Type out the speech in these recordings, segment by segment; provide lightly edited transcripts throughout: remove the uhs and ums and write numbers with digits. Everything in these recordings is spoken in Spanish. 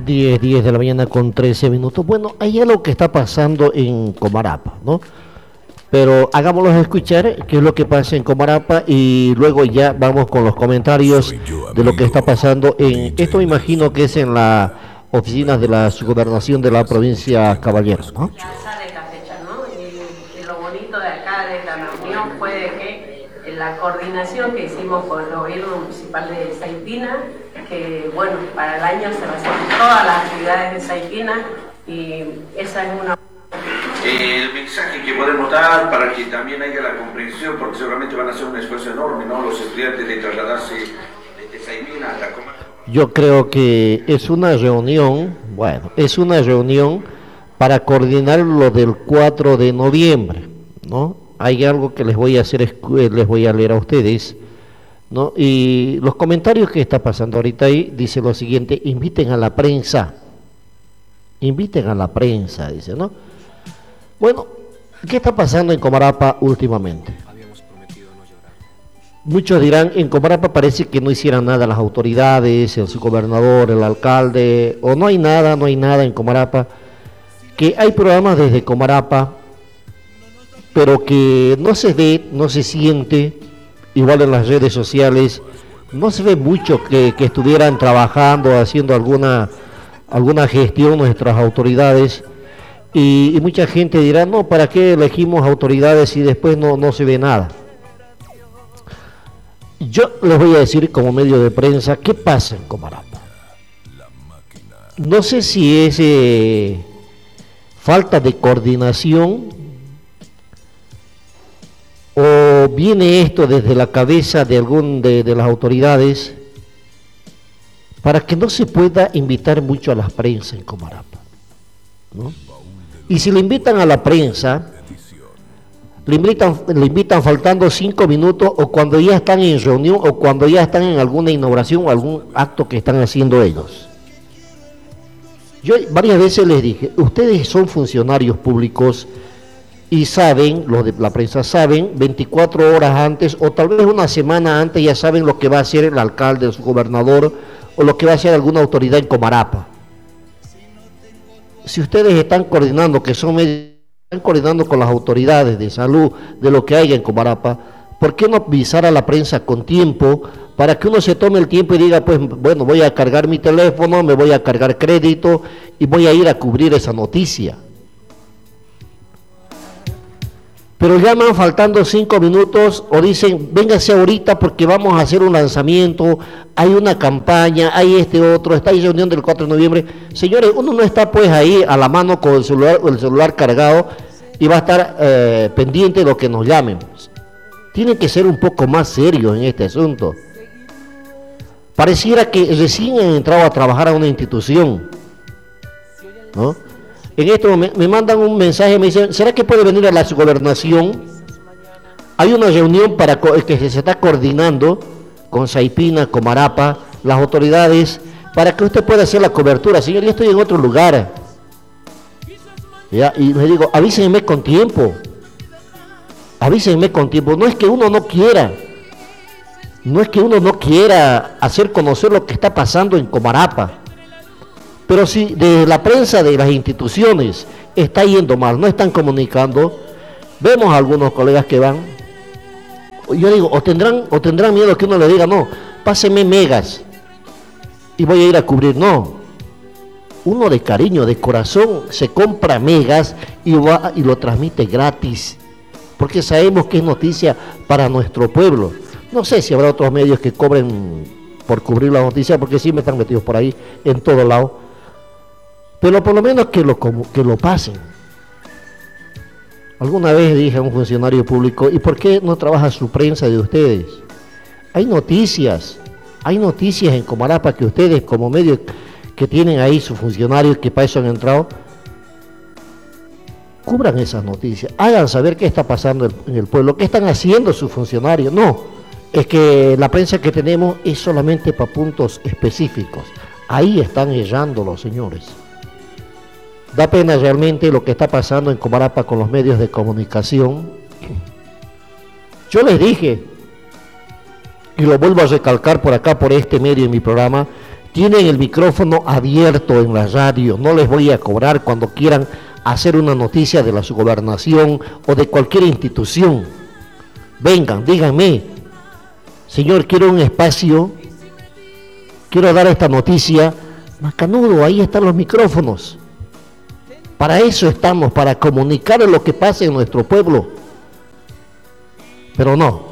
10 de la mañana con 13 minutos. Bueno, hay algo que está pasando en Comarapa, ¿no? Pero hagámoslos escuchar qué es lo que pasa en Comarapa y luego ya vamos con los comentarios de lo que está pasando en, esto me imagino que es en la oficina de la subgobernación de la provincia Caballero, ¿no? Ya sale la fecha, ¿no? Y lo bonito de acá, de esta reunión, fue de que la coordinación que hicimos con el gobierno municipal de Saipina, que bueno, para el año se va a hacer todas las actividades de Saipina y esa es una... El mensaje que podemos dar para que también haya la comprensión, porque seguramente van a hacer un esfuerzo enorme, ¿no? Los estudiantes de trasladarse desde Saipina hasta Comarapa. Yo creo que es una reunión, bueno, es una reunión para coordinar lo del 4 de noviembre, ¿no? Hay algo que les voy a hacer, les voy a leer a ustedes, ¿no? Y los comentarios que está pasando ahorita ahí, dice lo siguiente: inviten a la prensa, dice, ¿no? Bueno, ¿qué está pasando en Comarapa últimamente? Muchos dirán, en Comarapa parece que no hicieran nada las autoridades, el subgobernador, el alcalde, o no hay nada en Comarapa, que hay programas desde Comarapa, pero que no se ve, no se siente, igual en las redes sociales, no se ve mucho que estuvieran trabajando, haciendo alguna gestión nuestras autoridades, y mucha gente dirá, no, ¿para qué elegimos autoridades y después no se ve nada? Yo les voy a decir como medio de prensa qué pasa en Comarapa. No sé si es falta de coordinación o viene esto desde la cabeza de algún de las autoridades para que no se pueda invitar mucho a la prensa en Comarapa, ¿no? Y si le invitan a la prensa, le invitan faltando 5 minutos o cuando ya están en reunión o cuando ya están en alguna inauguración o algún acto que están haciendo ellos. Yo varias veces les dije, ustedes son funcionarios públicos y saben, los de la prensa saben, 24 horas antes o tal vez una semana antes ya saben lo que va a hacer el alcalde, el subgobernador o lo que va a hacer alguna autoridad en Comarapa. Si ustedes están coordinando, están coordinando con las autoridades de salud de lo que haya en Comarapa, ¿por qué no avisar a la prensa con tiempo para que uno se tome el tiempo y diga, pues bueno, voy a cargar mi teléfono, me voy a cargar crédito y voy a ir a cubrir esa noticia? Pero llaman faltando 5 minutos o dicen, véngase ahorita porque vamos a hacer un lanzamiento, hay una campaña, hay está ahí reunión del 4 de noviembre. Señores, uno no está pues ahí a la mano con el celular cargado y va a estar pendiente de lo que nos llamen. Tienen que ser un poco más serios en este asunto. Pareciera que recién han entrado a trabajar a una institución, ¿no? En esto me mandan un mensaje, me dicen, ¿será que puede venir a la subgobernación? Hay una reunión que se está coordinando con Saipina, Comarapa, las autoridades, para que usted pueda hacer la cobertura. Señor, yo estoy en otro lugar. ¿Ya? Y le digo, avísenme con tiempo. No es que uno no quiera hacer conocer lo que está pasando en Comarapa. Pero si de la prensa de las instituciones está yendo mal, no están comunicando, vemos a algunos colegas que van, yo digo, o tendrán miedo que uno le diga, no, páseme megas y voy a ir a cubrir. No, uno de cariño, de corazón, se compra megas y va y lo transmite gratis, porque sabemos que es noticia para nuestro pueblo. No sé si habrá otros medios que cobren por cubrir la noticia, porque sí me están metidos por ahí en todo lado. Pero por lo menos que lo pasen. Alguna vez dije a un funcionario público, ¿y por qué no trabaja su prensa de ustedes? Hay noticias en Comarapa que ustedes como medio que tienen ahí sus funcionarios que para eso han entrado, cubran esas noticias, hagan saber qué está pasando en el pueblo, qué están haciendo sus funcionarios. No, es que la prensa que tenemos es solamente para puntos específicos. Ahí están errando los señores. Da pena realmente lo que está pasando en Comarapa con los medios de comunicación. Yo les dije, y lo vuelvo a recalcar por acá, por este medio en mi programa, Tienen el micrófono abierto en la radio, no les voy a cobrar cuando quieran hacer una noticia de la subgobernación o de cualquier institución. Vengan, díganme, señor, quiero un espacio, quiero dar esta noticia. Macanudo, ahí están los micrófonos. Para eso estamos, para comunicar lo que pasa en nuestro pueblo. Pero no,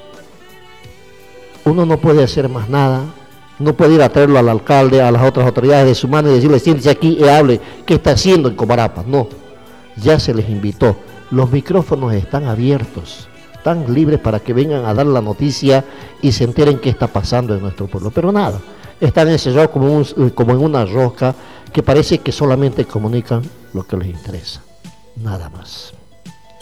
uno no puede hacer más nada, no puede ir a traerlo al alcalde, a las otras autoridades de su mano y decirle, siéntese aquí y hable, ¿qué está haciendo en Comarapa? No, ya se les invitó, los micrófonos están abiertos, están libres para que vengan a dar la noticia y se enteren qué está pasando en nuestro pueblo. Pero nada, están encerrados como en una rosca que parece que solamente comunican lo que les interesa, nada más.